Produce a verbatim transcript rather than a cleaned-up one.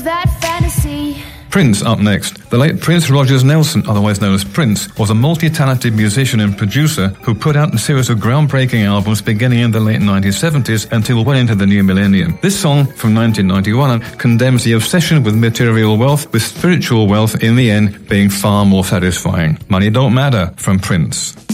that fantasy. Prince up next. The late Prince Rogers Nelson, otherwise known as Prince, was a multi-talented musician and producer who put out a series of groundbreaking albums beginning in the late nineteen seventies until well into the new millennium. This song from nineteen ninety-one condemns the obsession with material wealth, with spiritual wealth in the end being far more satisfying. Money Don't Matter from Prince.